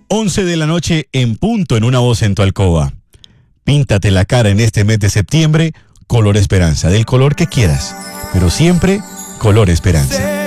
11 de la noche en punto en Una Voz en tu alcoba. Píntate la cara en este mes de septiembre, color esperanza, del color que quieras, pero siempre color esperanza.